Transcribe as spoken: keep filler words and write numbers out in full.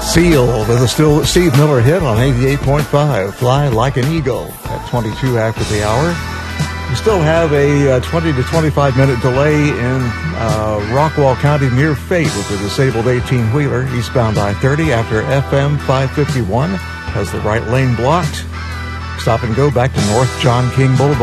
Seal with a still Steve Miller hit on eighty-eight point five. Fly Like an Eagle at twenty-two after the hour. We still have a uh, twenty to twenty-five minute delay in uh, Rockwall County near Fate with the disabled eighteen-wheeler eastbound I thirty after F M five fifty-one has the right lane blocked. Stop and go back to North John King Boulevard.